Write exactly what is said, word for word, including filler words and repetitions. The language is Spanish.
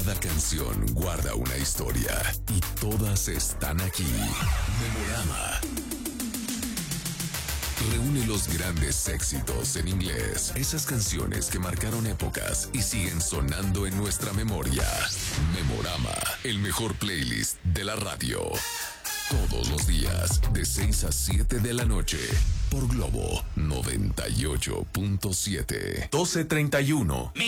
Cada canción guarda una historia y todas están aquí. Memorama. Reúne los grandes éxitos en inglés, esas canciones que marcaron épocas y siguen sonando en nuestra memoria. Memorama, el mejor playlist de la radio. Todos los días, de seis a siete de la noche, por Globo noventa y ocho punto siete. doce treinta y uno.